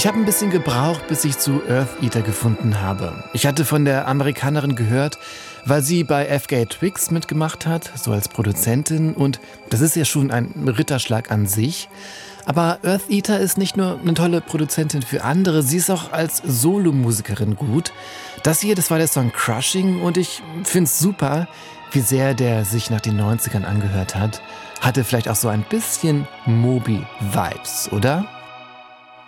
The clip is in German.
Ich habe ein bisschen gebraucht, bis ich zu Earth Eater gefunden habe. Ich hatte von der Amerikanerin gehört, weil sie bei FKA Twigs mitgemacht hat, so als Produzentin. Und das ist ja schon ein Ritterschlag an sich. Aber Earth Eater ist nicht nur eine tolle Produzentin für andere, sie ist auch als Solomusikerin gut. Das hier, das war der Song Crushing und ich finde es super, wie sehr der sich nach den 90ern angehört hat. Hatte vielleicht auch so ein bisschen Moby-Vibes, oder?